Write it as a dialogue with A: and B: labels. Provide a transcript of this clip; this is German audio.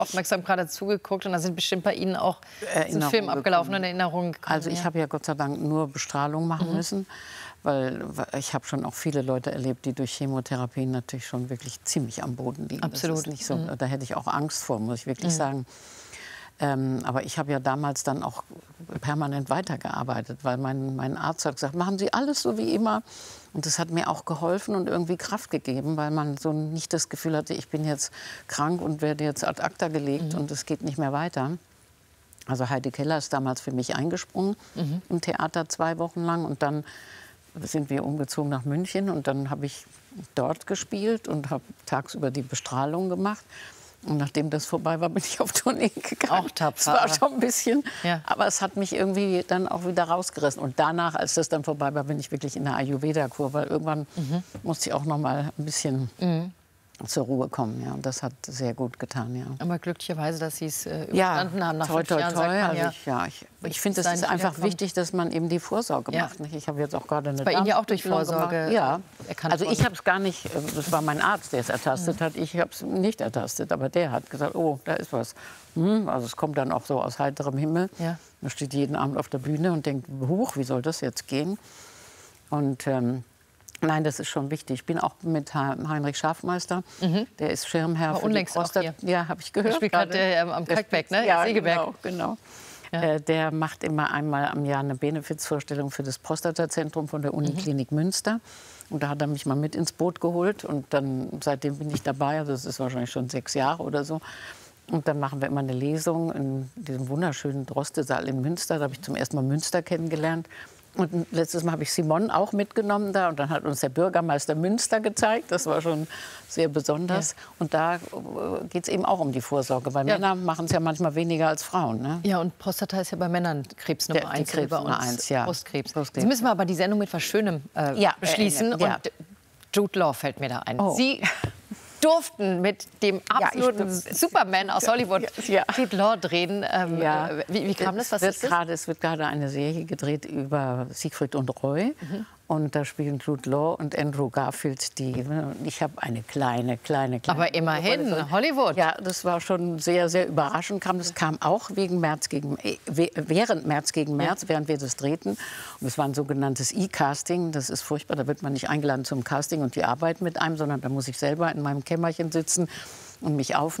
A: aufmerksam gerade zugeguckt und da sind bestimmt bei Ihnen auch ein Film abgelaufen und Erinnerungen gekommen.
B: Also ich habe ja Gott sei Dank nur Bestrahlung machen müssen, weil ich habe schon auch viele Leute erlebt, die durch Chemotherapie natürlich schon wirklich ziemlich am Boden liegen.
A: Absolut.
B: Das ist nicht so, da hätte ich auch Angst vor, muss ich wirklich sagen. Aber ich habe ja damals dann auch permanent weitergearbeitet, weil mein Arzt hat gesagt, machen Sie alles so wie immer. Und das hat mir auch geholfen und irgendwie Kraft gegeben, weil man so nicht das Gefühl hatte, ich bin jetzt krank und werde jetzt ad acta gelegt und es geht nicht mehr weiter. Also Heidi Keller ist damals für mich eingesprungen im Theater 2 Wochen lang und dann sind wir umgezogen nach München und dann habe ich dort gespielt und habe tagsüber die Bestrahlung gemacht. Und nachdem das vorbei war, bin ich auf Tournee gegangen.
A: Auch tapfer.
B: Das war schon ein bisschen,
A: ja.
B: Aber es hat mich irgendwie dann auch wieder rausgerissen. Und danach, als das dann vorbei war, bin ich wirklich in der Ayurveda-Kur, weil irgendwann musste ich auch noch mal ein bisschen zur Ruhe kommen. Ja. Und das hat sehr gut getan. Ja.
A: Aber glücklicherweise, dass Sie es überstanden haben nach 5 Jahren.
B: Sagt man, ich finde, es ist einfach wichtig, dass man eben die Vorsorge macht. Nicht? Ich habe jetzt auch gerade eine
A: bei Ihnen ja auch durch Vorsorge
B: erkannt. Also ich habe es gar nicht, das war mein Arzt, der es ertastet hat. Ich habe es nicht ertastet, aber der hat gesagt, oh, da ist was. Also es kommt dann auch so aus heiterem Himmel. Ja. Man steht jeden Abend auf der Bühne und denkt, huch, wie soll das jetzt gehen? Und nein, das ist schon wichtig. Ich bin auch mit Heinrich Schafmeister. Der ist Schirmherr für die Prostata. Ja, habe ich gehört.
A: Der spielt gerade am Kalkberg, ne?
B: Ja,
A: Segeberg.
B: Genau. Ja. Der macht immer einmal am Jahr eine Benefizvorstellung für das Prostatazentrum von der Uniklinik Münster. Und da hat er mich mal mit ins Boot geholt. Und dann, seitdem bin ich dabei. Also das ist wahrscheinlich schon 6 Jahre oder so. Und dann machen wir immer eine Lesung in diesem wunderschönen Droste-Saal in Münster. Da habe ich zum ersten Mal Münster kennengelernt. Und letztes Mal habe ich Simon auch mitgenommen da und dann hat uns der Bürgermeister Münster gezeigt. Das war schon sehr besonders. Ja. Und da geht es eben auch um die Vorsorge, weil Männer machen es ja manchmal weniger als Frauen. Ne?
A: Ja, und Prostata ist ja bei Männern Krebs Nummer 1.
B: Krebs Nummer 1, ja.
A: Brustkrebs. Jetzt müssen wir aber die Sendung mit was Schönem beschließen. Und Jude Law fällt mir da ein.
B: Oh.
A: Sie durften mit dem absoluten Superman aus Hollywood Jude Law drehen. Wie kam das? Was ist das?
B: Es wird gerade eine Serie gedreht über Siegfried und Roy. Und da spielen Jude Law und Andrew Garfield die. Ich habe eine kleine.
A: Aber immerhin, Hollywood.
B: Ja, das war schon sehr, sehr überraschend. Das kam auch während März gegen März, während wir das drehten. Und es war ein sogenanntes E-Casting. Das ist furchtbar. Da wird man nicht eingeladen zum Casting und die arbeiten mit einem, sondern da muss ich selber in meinem Kämmerchen sitzen und mich aufnehmen.